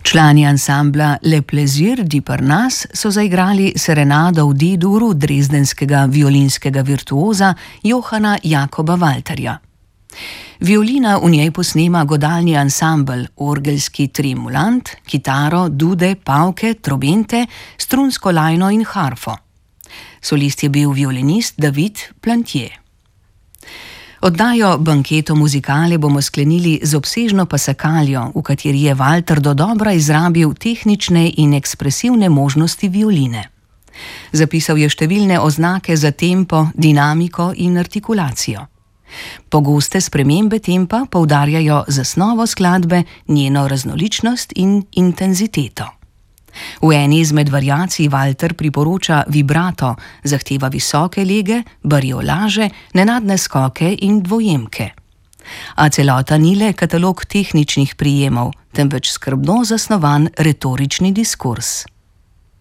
Člani ansambla Le Plaisir di Parnasse so zaigrali serenado v D-duru dresdenskega violinskega virtuoza Johana Jakoba Walterja. Violina v njej posnema godalni ansambel, orgelski tremulant, kitaro, dude, pavke, trobente, strunsko lajno in harfo. Solist je bil violinist David Plantier. Oddajo Banketo muzikale bomo sklenili z obsežno pasakaljo, v kateri je Walter dodobra izrabil tehnične in ekspresivne možnosti violine. Zapisal je številne oznake za tempo, dinamiko in artikulacijo. Pogoste spremembe tempa poudarjajo zasnovo skladbe, njeno raznoličnost in intenziteto. V eni izmed variacij Walter priporoča vibrato, zahteva visoke lege, bariolaže, nenadne skoke in dvojemke. A celota ni le katalog tehničnih prijemov, temveč skrbno zasnovan retorični diskurs.